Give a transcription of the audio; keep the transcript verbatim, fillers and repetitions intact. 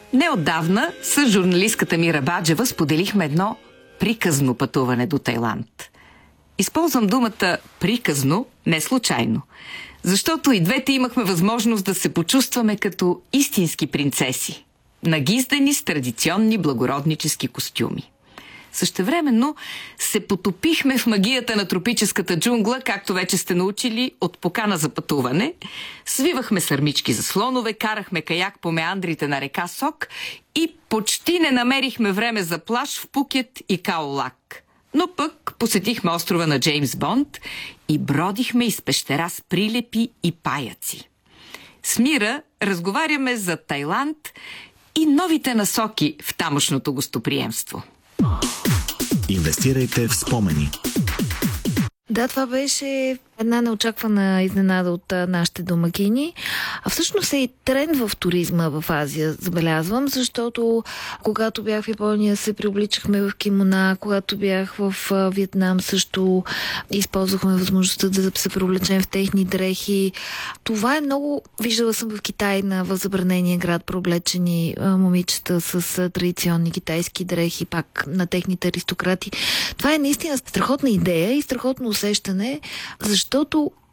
Неотдавна с журналистката Мира Баджева споделихме едно приказно пътуване до Тайланд. Използвам думата приказно не случайно, защото и двете имахме възможност да се почувстваме като истински принцеси, нагиздани с традиционни благороднически костюми. Същевременно се потопихме в магията на тропическата джунгла, както вече сте научили, от покана за пътуване. Свивахме сърмички за слонове, карахме каяк по меандрите на река Сок и почти не намерихме време за плаж в Пукет и Каолак. Но пък посетихме острова на Джеймс Бонд и бродихме из пещера с прилепи и паяци. С Мира разговаряме за Тайланд и новите насоки в тамошното гостоприемство. Инвестирайте в спомени. Да, това беше една неочаквана изненада от а, нашите домакини. А всъщност е и тренд в туризма в Азия, забелязвам, защото когато бях в Япония се преобличахме в кимона, когато бях в а, Виетнам също използвахме възможността да се преоблечем в техни дрехи. Това е много... Виждала съм в Китай на възбранения град преоблечени а, момичета с а, традиционни китайски дрехи, пак на техните аристократи. Това е наистина страхотна идея и страхотно усещане, защото